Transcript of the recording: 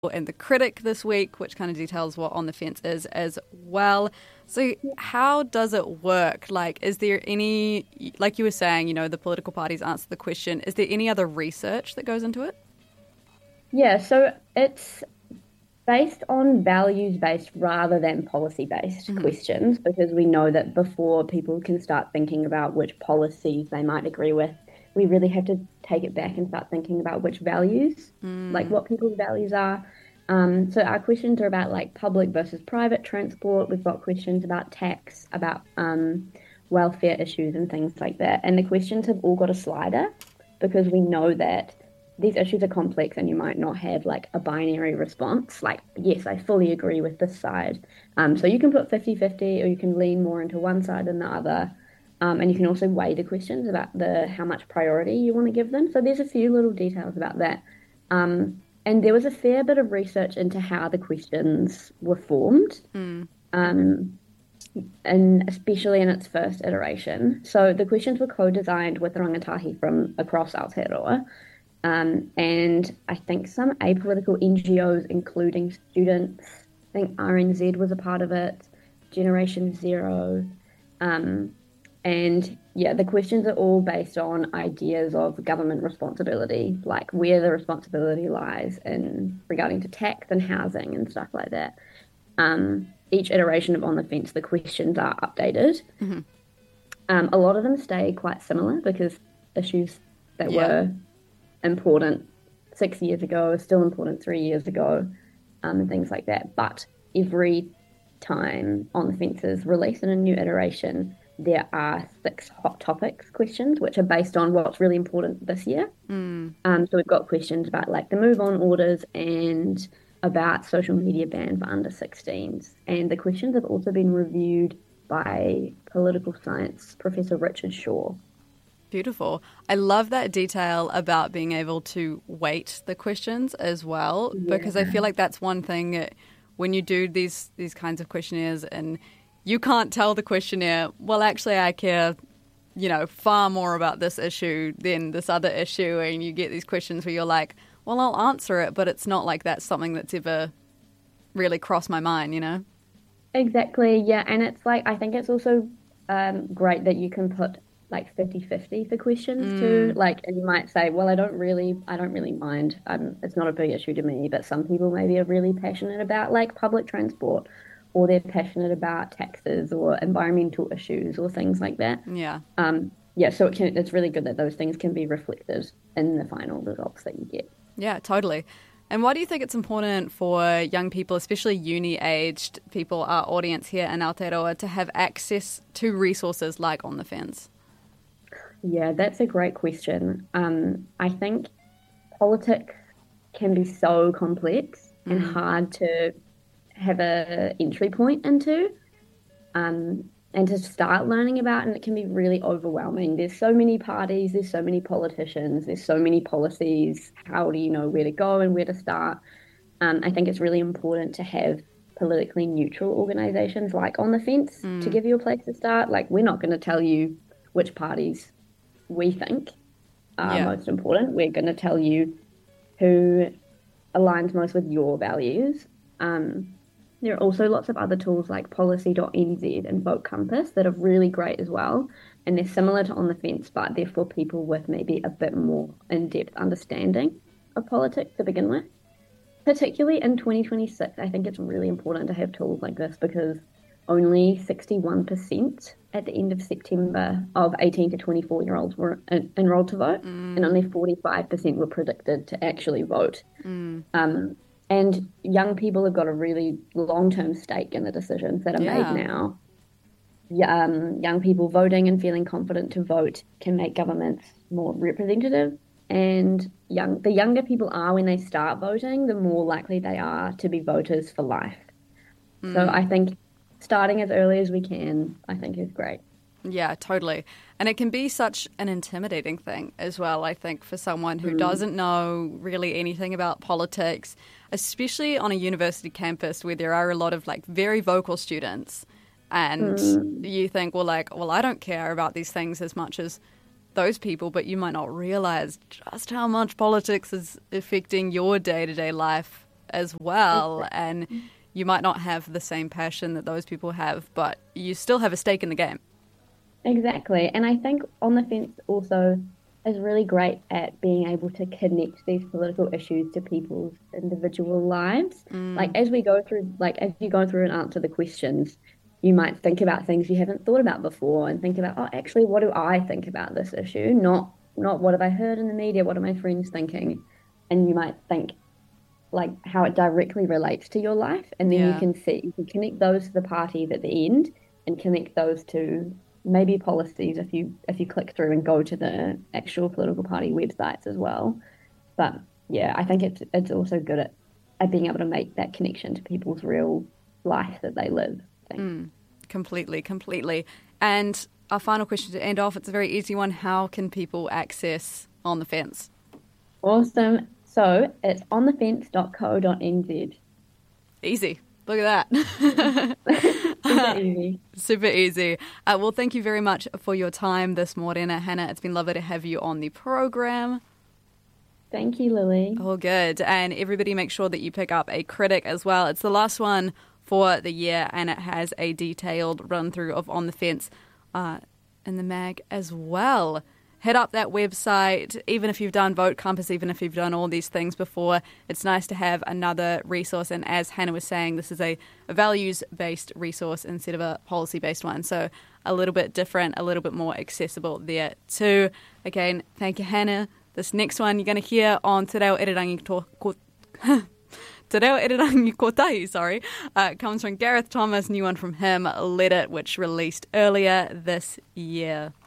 and The Critic this week, which kind of details what On the Fence is as well. So how does it work? Like, is there any, like you were saying, you know, the political parties answer the question. Is there any other research that goes into it? Yeah, so it's based on values-based rather than policy-based Hmm. questions because we know that before people can start thinking about which policies they might agree with, we really have to take it back and start thinking about which values, like Mm. what people's values are. So our questions are about like public versus private transport. We've got questions about tax, about welfare issues and things like that. And the questions have all got a slider because we know that these issues are complex and you might not have like a binary response. Like, yes, I fully agree with this side. So you can put 50-50 or you can lean more into one side than the other. And you can also weigh the questions about the how much priority you want to give them. So there's a few little details about that. And there was a fair bit of research into how the questions were formed. Mm. Um, and especially in its first iteration. So the questions were co-designed with rangatahi from across Aotearoa. And I think some apolitical NGOs, including students, I think RNZ was a part of it, Generation Zero. Um, and yeah, the questions are all based on ideas of government responsibility, like where the responsibility lies in regarding to tax and housing and stuff like that. Each iteration of On the Fence, the questions are updated. Hmm. A lot of them stay quite similar because issues that Yeah. were important 6 years ago are still important 3 years ago, and things like that. But every time On the Fence is released in a new iteration, there are 6 hot topics questions, which are based on what's really important this year. Mm. So we've got questions about like the move on orders and about social media ban for under 16s. And the questions have also been reviewed by political science Professor Richard Shaw. Beautiful. I love that detail about being able to weight the questions as well, because I feel Yeah. like that's one thing when you do these kinds of questionnaires and you can't tell the questionnaire, well, actually, I care, you know, far more about this issue than this other issue. And you get these questions where you're like, well, I'll answer it, but it's not like that's something that's ever really crossed my mind, you know? Exactly. Yeah. And it's like, I think it's also great that you can put like 50-50 for questions too. Mm. Like, and you might say, well, I don't really mind. It's not a big issue to me, but some people maybe are really passionate about like public transport or they're passionate about taxes or environmental issues or things like that. Yeah. Yeah. So it's really good that those things can be reflected in the final results that you get. Yeah, totally. And why do you think it's important for young people, especially uni-aged people, our audience here in Aotearoa, to have access to resources like On the Fence? Yeah, that's a great question. I think politics can be so complex and Mm. hard to have a entry point into, and to start learning about, and it can be really overwhelming. There's so many parties, there's so many politicians, there's so many policies. How do you know where to go and where to start? I think it's really important to have politically neutral organizations like On the Fence to Mm. give you a place to start. Like, we're not going to tell you which parties we think are Yeah. most important. We're going to tell you who aligns most with your values. There are also lots of other tools like policy.nz and Vote Compass that are really great as well. And they're similar to On the Fence, but they're for people with maybe a bit more in-depth understanding of politics to begin with. Particularly in 2026, I think it's really important to have tools like this because only 61% at the end of September of 18 to 24-year-olds were enrolled to vote, and Mm. only 45% were predicted to actually vote. Mm. Um, and young people have got a really long-term stake in the decisions that are made Yeah. now. Young people voting and feeling confident to vote can make governments more representative. And the younger people are when they start voting, the more likely they are to be voters for life. So Mm. I think starting as early as we can, I think is great. Yeah, totally. And it can be such an intimidating thing as well, I think, for someone who Mm, doesn't know really anything about politics, especially on a university campus where there are a lot of like very vocal students. And mm, you think, well, like, well, I don't care about these things as much as those people, but you might not realize just how much politics is affecting your day-to-day life as well. And you might not have the same passion that those people have, but you still have a stake in the game. Exactly. And I think On the Fence also is really great at being able to connect these political issues to people's individual lives. Like as you go through and answer the questions, you might think about things you haven't thought about before and think about, oh, actually, what do I think about this issue? Not what have I heard in the media, what are my friends thinking? And you might think like how it directly relates to your life. And then you can connect those to the parties at the end and connect those to maybe policies if you click through and go to the actual political party websites as well. But yeah, I think it's also good at being able to make that connection to people's real life that they live. I think. Completely. And our final question to end off, it's a very easy one. How can people access On the Fence? Awesome. So it's onthefence.co.nz. Easy. Look at that. Super easy. Super easy. Well, thank you very much for your time this morning, Hannah. It's been lovely to have you on the program. Thank you, Lily. All good. And everybody make sure that you pick up A Critic as well. It's the last one for the year, and it has a detailed run-through of On the Fence in the mag as well. Head up that website, even if you've done Vote Compass, even if you've done all these things before. It's nice to have another resource. And as Hannah was saying, this is a values-based resource instead of a policy-based one. So a little bit different, a little bit more accessible there too. Again, thank you, Hannah. This next one you're going to hear on Te Reo Irirangi Kotahi, comes from Gareth Thomas, new one from him, Let It, which released earlier this year.